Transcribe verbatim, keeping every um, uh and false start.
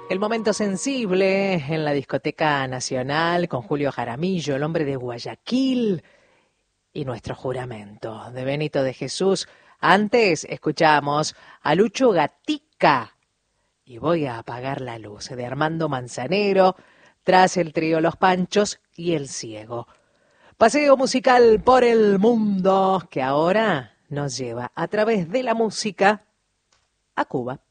El momento sensible en la discoteca nacional con Julio Jaramillo, el hombre de Guayaquil, y nuestro juramento de Benito de Jesús. Antes escuchamos a Lucho Gatica y Voy a apagar la luz de Armando Manzanero, tras el trío Los Panchos y El Ciego. Paseo musical por el mundo que ahora nos lleva a través de la música a Cuba.